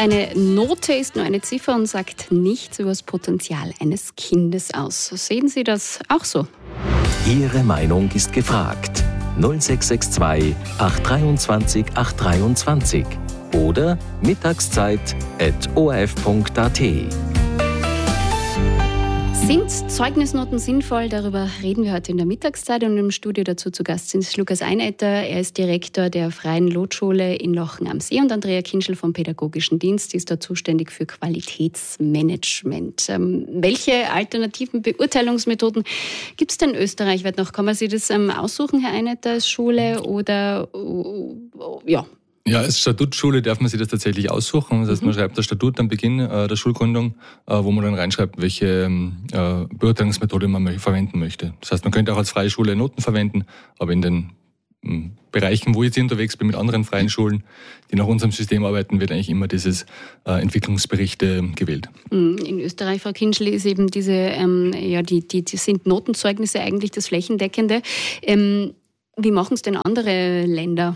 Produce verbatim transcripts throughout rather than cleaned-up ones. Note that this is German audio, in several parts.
Eine Note ist nur eine Ziffer und sagt nichts über das Potenzial eines Kindes aus. Sehen Sie das auch so? Ihre Meinung ist gefragt. null sechs sechs zwei acht zwei acht zwei oder mittagszeit at o r f punkt a t. Sind Zeugnisnoten sinnvoll? Darüber reden wir heute in der Mittagszeit und im Studio dazu zu Gast sind Lukas Einetter. Er ist Direktor der Freien Lotschule in Lochen am See und Andrea Kinschel vom Pädagogischen Dienst, die ist da zuständig für Qualitätsmanagement. Ähm, welche alternativen Beurteilungsmethoden gibt es denn österreichweit noch? Kann man sich das ähm, aussuchen, Herr Einetter, als Schule oder uh, uh, ja? Ja, als Statutschule darf man sich das tatsächlich aussuchen. Das heißt, man schreibt das Statut am Beginn äh, der Schulgründung, äh, wo man dann reinschreibt, welche äh, Beurteilungsmethode man m- verwenden möchte. Das heißt, man könnte auch als freie Schule Noten verwenden, aber in den m- Bereichen, wo ich jetzt unterwegs bin mit anderen freien Schulen, die nach unserem System arbeiten, wird eigentlich immer dieses äh, Entwicklungsberichte gewählt. In Österreich, Frau Kinschel, ist eben diese, ähm, ja, die, die, die sind Notenzeugnisse eigentlich das Flächendeckende. Ähm, wie machen es denn andere Länder?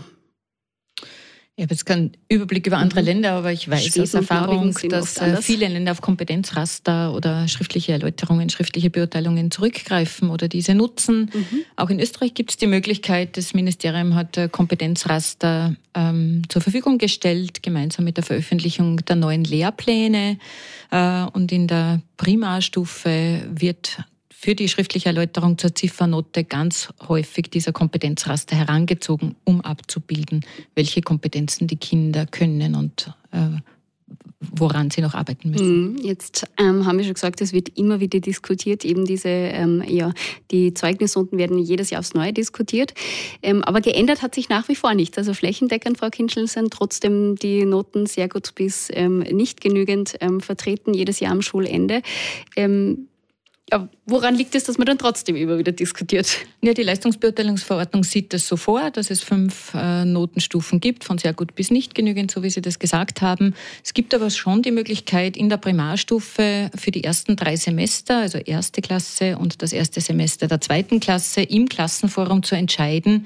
Ich habe jetzt keinen Überblick über andere Mhm. Länder, aber ich weiß Schweden aus Erfahrung, sind dass oft anders. viele Länder auf Kompetenzraster oder schriftliche Erläuterungen, schriftliche Beurteilungen zurückgreifen oder diese nutzen. Mhm. Auch in Österreich gibt es die Möglichkeit, das Ministerium hat Kompetenzraster ähm, zur Verfügung gestellt, gemeinsam mit der Veröffentlichung der neuen Lehrpläne. Äh, und in der Primarstufe wird für die schriftliche Erläuterung zur Ziffernote ganz häufig dieser Kompetenzraster herangezogen, um abzubilden, welche Kompetenzen die Kinder können und äh, woran sie noch arbeiten müssen. Jetzt ähm, haben wir schon gesagt, es wird immer wieder diskutiert, eben diese, ähm, ja, die Zeugnisnoten werden jedes Jahr aufs Neue diskutiert, ähm, aber geändert hat sich nach wie vor nichts. Also flächendeckend, Frau Kinschel, sind trotzdem die Noten sehr gut bis ähm, nicht genügend ähm, vertreten, jedes Jahr am Schulende. Ähm, Ja, woran liegt es, dass man dann trotzdem immer wieder diskutiert? Ja, die Leistungsbeurteilungsverordnung sieht das so vor, dass es fünf äh, Notenstufen gibt, von sehr gut bis nicht genügend, so wie Sie das gesagt haben. Es gibt aber schon die Möglichkeit, in der Primarstufe für die ersten drei Semester, also erste Klasse und das erste Semester der zweiten Klasse, im Klassenforum zu entscheiden,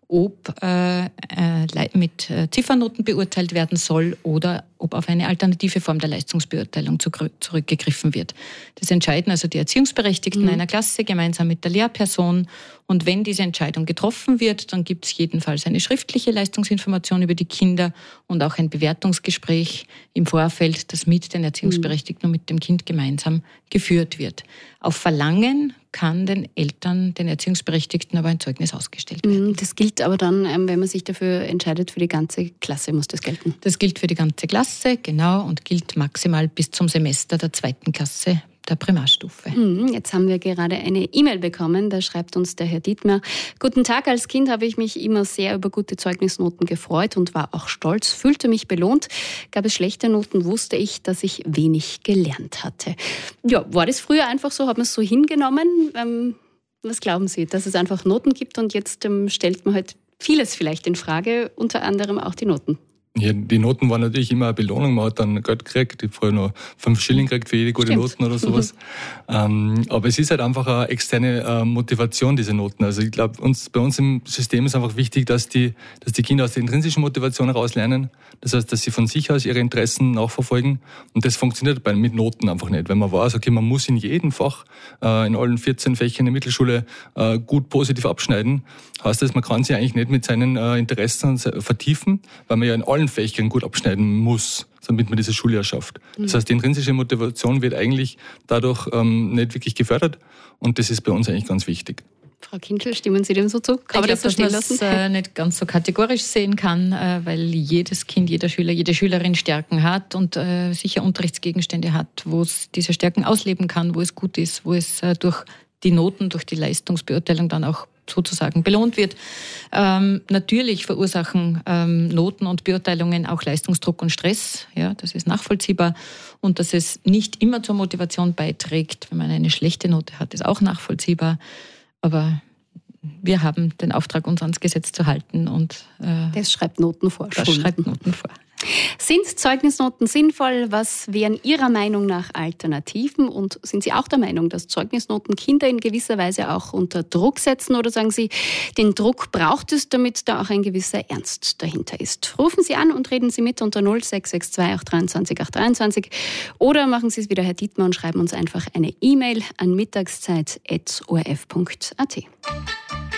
ob äh, äh, mit äh, Ziffernoten beurteilt werden soll oder ob auf eine alternative Form der Leistungsbeurteilung zurückgegriffen wird. Das entscheiden also die Erziehungsberechtigten mhm. einer Klasse gemeinsam mit der Lehrperson. Und wenn diese Entscheidung getroffen wird, dann gibt es jedenfalls eine schriftliche Leistungsinformation über die Kinder und auch ein Bewertungsgespräch im Vorfeld, das mit den Erziehungsberechtigten und mit dem Kind gemeinsam geführt wird. Auf Verlangen kann den Eltern, den Erziehungsberechtigten aber ein Zeugnis ausgestellt werden. Das gilt aber dann, wenn man sich dafür entscheidet, für die ganze Klasse muss das gelten? Das gilt für die ganze Klasse, genau, und gilt maximal bis zum Semester der zweiten Klasse der Primarstufe. Jetzt haben wir gerade eine E-Mail bekommen, da schreibt uns der Herr Dietmar: Guten Tag, als Kind habe ich mich immer sehr über gute Zeugnisnoten gefreut und war auch stolz, fühlte mich belohnt. Gab es schlechte Noten, wusste ich, dass ich wenig gelernt hatte. Ja, war das früher einfach so? Hat man es so hingenommen? Ähm, was glauben Sie, dass es einfach Noten gibt und jetzt ähm, stellt man halt vieles vielleicht in Frage, unter anderem auch die Noten? Ja, die Noten waren natürlich immer eine Belohnung. Man hat dann Geld gekriegt, ich habe früher noch fünf Schilling gekriegt für jede gute Stimmt. Noten oder sowas. ähm, aber es ist halt einfach eine externe äh, Motivation, diese Noten. Also ich glaube, uns, bei uns im System ist einfach wichtig, dass die, dass die Kinder aus der intrinsischen Motivation heraus lernen. Das heißt, dass sie von sich aus ihre Interessen nachverfolgen. Und das funktioniert bei, mit Noten einfach nicht. Wenn man weiß, okay, man muss in jedem Fach, äh, in allen vierzehn Fächern in der Mittelschule äh, gut positiv abschneiden, heißt das, man kann sich eigentlich nicht mit seinen äh, Interessen vertiefen, weil man ja in allen Fächern gut abschneiden muss, damit man diese Schuljahr schafft. Das heißt, die intrinsische Motivation wird eigentlich dadurch ähm, nicht wirklich gefördert und das ist bei uns eigentlich ganz wichtig. Frau Kinschel, stimmen Sie dem so zu? Kann man ich das so glaube, stehen dass lassen? man das äh, nicht ganz so kategorisch sehen kann, äh, weil jedes Kind, jeder Schüler, jede Schülerin Stärken hat und äh, sicher Unterrichtsgegenstände hat, wo es diese Stärken ausleben kann, wo es gut ist, wo es äh, durch die Noten, durch die Leistungsbeurteilung dann auch sozusagen belohnt wird. Ähm, natürlich verursachen ähm, Noten und Beurteilungen auch Leistungsdruck und Stress. Ja, das ist nachvollziehbar. Und dass es nicht immer zur Motivation beiträgt, wenn man eine schlechte Note hat, ist auch nachvollziehbar. Aber wir haben den Auftrag, uns ans Gesetz zu halten. Und äh, das schreibt Noten vor. Das schreibt Noten vor. Sind Zeugnisnoten sinnvoll? Was wären Ihrer Meinung nach Alternativen? Und sind Sie auch der Meinung, dass Zeugnisnoten Kinder in gewisser Weise auch unter Druck setzen? Oder sagen Sie, den Druck braucht es, damit da auch ein gewisser Ernst dahinter ist? Rufen Sie an und reden Sie mit unter null sechs sechs zwei acht zwei acht drei zwei oder machen Sie es wieder Herr Dietmar und schreiben uns einfach eine E-Mail an mittagszeit at o r f punkt a t.